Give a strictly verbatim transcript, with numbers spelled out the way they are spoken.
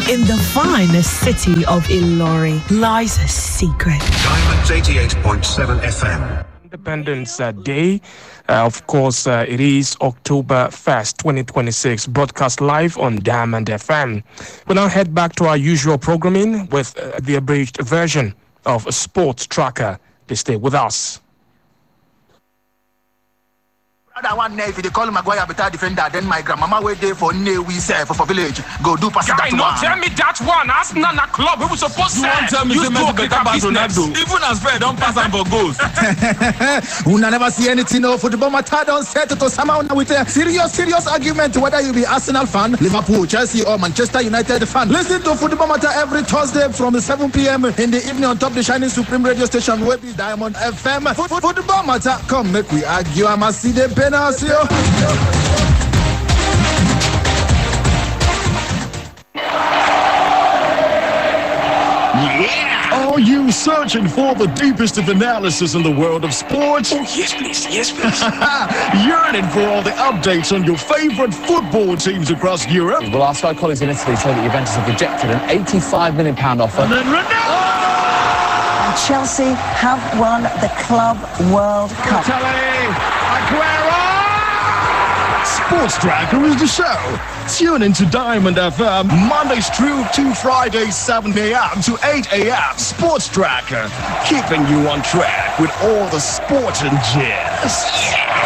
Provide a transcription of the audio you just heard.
In the finest city of Ilori lies a secret. Diamonds eighty-eight point seven F M. Independence uh, Day. Uh, of course, uh, it is October first, twenty twenty-six, broadcast live on Diamond F M. We'll now head back to our usual programming with uh, the abridged version of a Sports Tracker. Please stay with us. That one if they call Maguire better defender, then my grandmama wait there for new we say for, for village. Go do pass that one. Not tell me that one. Arsenal na club. We were supposed to. You won't tell me to make better pass Ronaldo. Even as fair, don't pass him for goals. Una never see anything no football matter. Don't set to somehow with a serious, serious argument whether you be Arsenal fan, Liverpool, Chelsea, or Manchester United fan. Listen to Football Matter every Thursday from seven p.m. in the evening on top the Shining Supreme radio station, where be Diamond F M. Football Matter, come make we argue. I must see the Benasio. Yeah! Are you searching for the deepest of analysis in the world of sports? Oh, yes, please. Yes, please. Yearning for all the updates on your favorite football teams across Europe? Well, our Sky colleagues in Italy say that Juventus have rejected an eighty-five million pounds offer. And then Ronaldo! Chelsea have won the Club World Cup. Aguero! Sports Tracker is the show. Tune into Diamond F M Mondays through to Fridays, seven a.m. to eight a.m. Sports Tracker, keeping you on track with all the sports and jazz. Yeah.